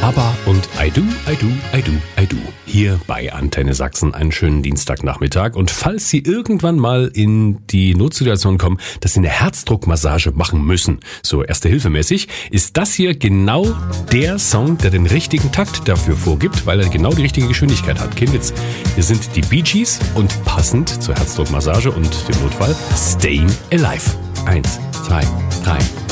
ABBA und I Do, I Do, I Do, I Do. Hier bei Antenne Sachsen einen schönen Dienstagnachmittag. Und falls Sie irgendwann mal in die Notsituation kommen, dass Sie eine Herzdruckmassage machen müssen, so erste-hilfe-mäßig, ist das hier genau der Song, der den richtigen Takt dafür vorgibt, weil er genau die richtige Geschwindigkeit hat. Kein Witz. Wir sind die Bee Gees und passend zur Herzdruckmassage und dem Notfall Staying Alive. 1, 2, 3.